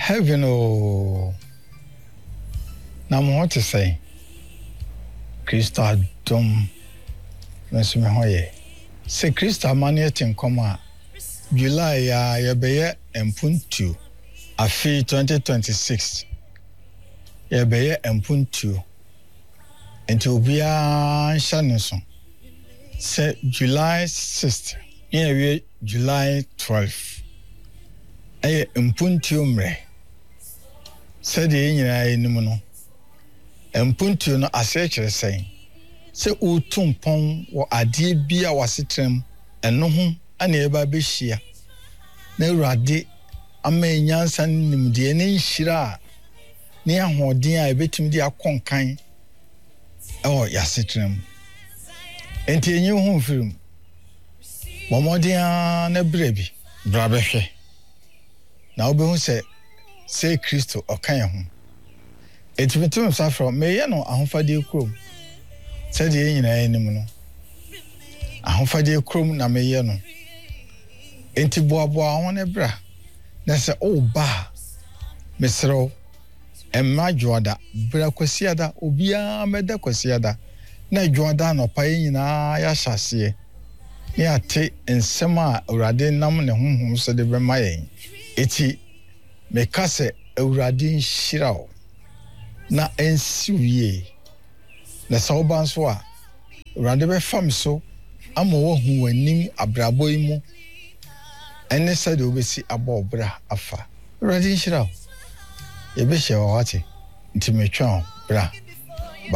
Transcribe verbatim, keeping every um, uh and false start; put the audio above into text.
Heaven oh na mo to say Christa dom meso me hoye se Christa mane tin koma July ya yebeye empuntu afi twenty twenty-six yebeye empuntu enti obia nhane so se July sixth yewe July twelfth eye empuntu mre se de nyina enim no empuntu no asechire sen se utumpon wo ade bia wasetrem eno ho ana eba behia na urade amenyansa nimde ne nhira ne ahoden a ebetim de akonkan oh yasetrem enti enyi ho film momodia na brebi brabehwe na obehu se se Kristo okan ho etimetum safro meye no ahofade krom se de nyina enim no ahofade krom na meye no enti boaboa ho ne bra na se o ba mesro emma joada bra kwasiada obia meda kwasiada na joada no pa nyina ya hyase ne ate ensema urade nam ne honhom so de bema yen eti mekase urade nhirao na ensiwie na sawban so a urade be fam so ama wo hu wanim abrabo imu ene sade obesi abobra afa urade nhirao ye be hye wawate ntimetwa bra